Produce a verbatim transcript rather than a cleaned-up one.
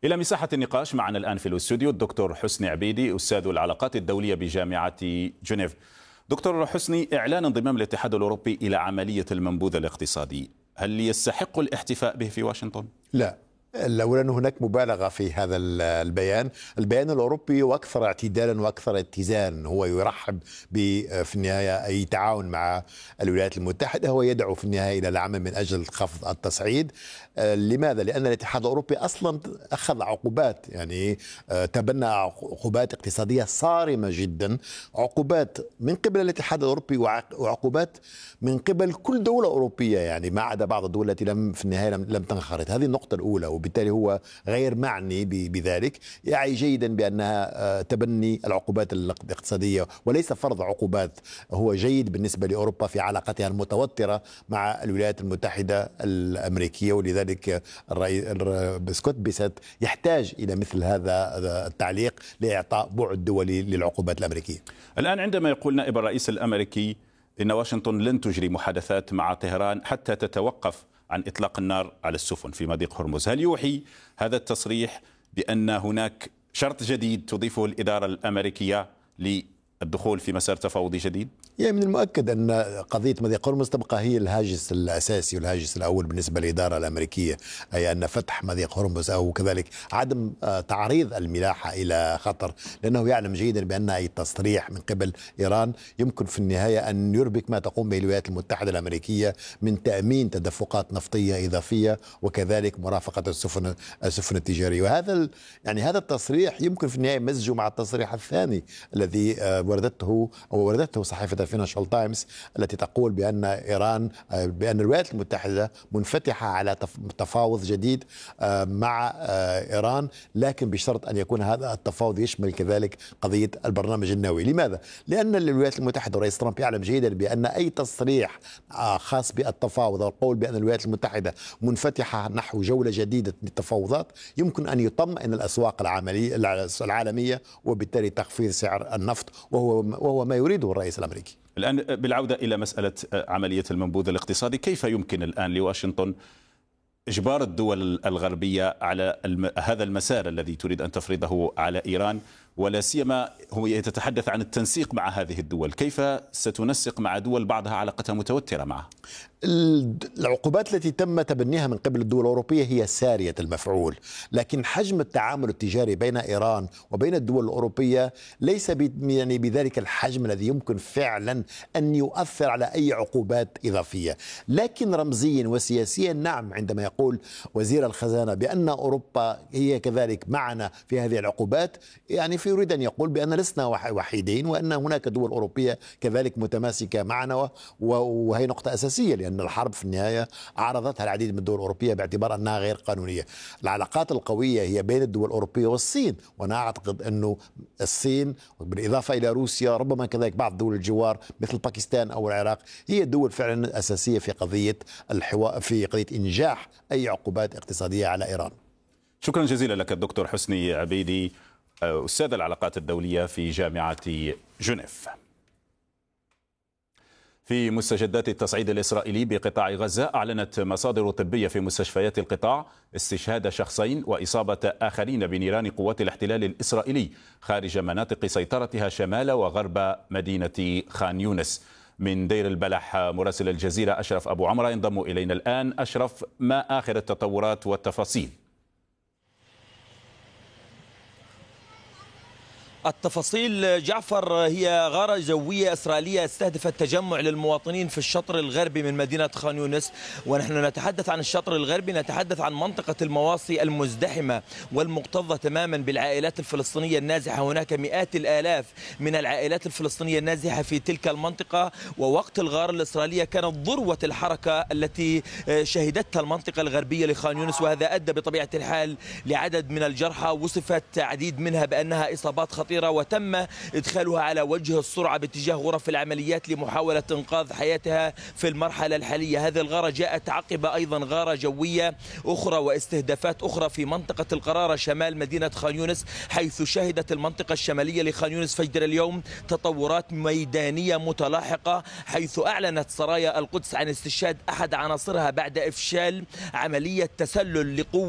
إلى مساحة النقاش معنا الآن في الاستوديو الدكتور حسني عبيدي أستاذ العلاقات الدولية بجامعة جنيف. دكتور حسني، إعلان انضمام الاتحاد الأوروبي إلى عملية المنبوذ الاقتصادي هل يستحق الاحتفاء به في واشنطن؟ لا، أولا هناك مبالغة في هذا البيان. البيان الأوروبي وأكثر اعتدالا وأكثر اتزانا، هو يرحب في النهاية أي تعاون مع الولايات المتحدة، هو يدعو في النهاية إلى العمل من أجل خفض التصعيد. لماذا؟ لأن الاتحاد الأوروبي أصلا أخذ عقوبات، يعني تبنى عقوبات اقتصادية صارمة جدا، عقوبات من قبل الاتحاد الأوروبي وعقوبات من قبل كل دولة أوروبية، يعني ما عدا بعض الدول التي لم في النهاية لم, لم تنخرط. هذه النقطة الأولى، وبالتالي هو غير معني بذلك، يعي جيدا بأنها تبني العقوبات الاقتصادية وليس فرض عقوبات. هو جيد بالنسبة لأوروبا في علاقتها المتوترة مع الولايات المتحدة الأمريكية، ولذلك سكوت بيسيت يحتاج إلى مثل هذا التعليق لإعطاء بعد دولي للعقوبات الأمريكية. الآن عندما يقول نائب الرئيس الأمريكي إن واشنطن لن تجري محادثات مع طهران حتى تتوقف عن إطلاق النار على السفن في مضيق هرمز، هل يوحي هذا التصريح بأن هناك شرط جديد تضيفه الإدارة الأمريكية للدخول في مسار تفاوضي جديد؟ يعني من المؤكد أن قضية مضيق هرمز تبقى هي الهاجس الأساسي والهاجس الأول بالنسبة للإدارة الأمريكية، أي أن فتح مضيق هرمز أو كذلك عدم تعريض الملاحة إلى خطر، لأنه يعلم جيدا بأن أي تصريح من قبل إيران يمكن في النهاية أن يربك ما تقوم به الولايات المتحدة الأمريكية من تأمين تدفقات نفطية إضافية وكذلك مرافقة السفن السفن التجارية. وهذا يعني هذا التصريح يمكن في النهاية مزجه مع التصريح الثاني الذي وردته أو وردته صحيفة فينانشال تايمز التي تقول بأن إيران بأن الولايات المتحدة منفتحة على تفاوض جديد مع إيران، لكن بشرط أن يكون هذا التفاوض يشمل كذلك قضية البرنامج النووي. لماذا؟ لأن الولايات المتحدة ورئيس ترامب يعلم جيدا بأن أي تصريح خاص بالتفاوض أو القول بأن الولايات المتحدة منفتحة نحو جولة جديدة للتفاوضات يمكن أن يطمئن الأسواق العالمية وبالتالي تخفيض سعر النفط، وهو وهو ما يريده الرئيس الأمريكي. الآن بالعودة إلى مسألة عملية المنبوذ الاقتصادي، كيف يمكن الآن لواشنطن إجبار الدول الغربية على هذا المسار الذي تريد أن تفرضه على إيران، ولا سيما هو يتحدث عن التنسيق مع هذه الدول؟ كيف ستنسق مع دول بعضها علاقتها متوترة معها؟ العقوبات التي تم تبنيها من قبل الدول الأوروبية هي سارية المفعول، لكن حجم التعامل التجاري بين إيران وبين الدول الأوروبية ليس يعني بذلك الحجم الذي يمكن فعلا أن يؤثر على أي عقوبات إضافية. لكن رمزيا وسياسيا نعم، عندما يقول وزير الخزانة بأن أوروبا هي كذلك معنا في هذه العقوبات، يعني في يريد أن يقول بأن لسنا وحيدين وأن هناك دول أوروبية كذلك متماسكة معنا، وهي نقطة أساسية لأن الحرب في النهاية عرضتها العديد من الدول الأوروبية باعتبار أنها غير قانونية. العلاقات القوية هي بين الدول الأوروبية والصين، وأنا أعتقد أنه الصين بالإضافة إلى روسيا ربما كذلك بعض دول الجوار مثل باكستان أو العراق هي الدول فعلا أساسية في قضية الحوار في قضية إنجاح أي عقوبات اقتصادية على إيران. شكرا جزيلا لك الدكتور حسني عبيدي أستاذ العلاقات الدولية في جامعة جنيف. في مستجدات التصعيد الإسرائيلي بقطاع غزة، أعلنت مصادر طبية في مستشفيات القطاع استشهاد شخصين وإصابة آخرين بنيران قوات الاحتلال الإسرائيلي خارج مناطق سيطرتها شمال وغرب مدينة خان يونس. من دير البلح مراسل الجزيرة أشرف أبو عمرة ينضم إلينا الآن. أشرف، ما آخر التطورات والتفاصيل؟ التفاصيل جعفر، هي غارة جوية إسرائيلية استهدفت تجمع للمواطنين في الشطر الغربي من مدينة خان يونس. ونحن نتحدث عن الشطر الغربي، نتحدث عن منطقة المواصي المزدحمة والمكتظة تماما بالعائلات الفلسطينية النازحة. هناك مئات الآلاف من العائلات الفلسطينية النازحة في تلك المنطقة، ووقت الغارة الإسرائيلية كانت ذروة الحركة التي شهدتها المنطقة الغربية لخان يونس، وهذا أدى بطبيعة الحال لعدد من الجرحى، وصفت عديد منها بأنها إصابات خطيرة، وتم إدخالها على وجه السرعة باتجاه غرف العمليات لمحاولة إنقاذ حياتها في المرحلة الحالية. هذه الغارة جاءت عقب أيضا غارة جوية أخرى واستهدافات أخرى في منطقة القرارة شمال مدينة خان يونس، حيث شهدت المنطقة الشمالية لخان يونس فجر اليوم تطورات ميدانية متلاحقة، حيث أعلنت سرايا القدس عن استشهاد أحد عناصرها بعد إفشال عملية تسلل لقوة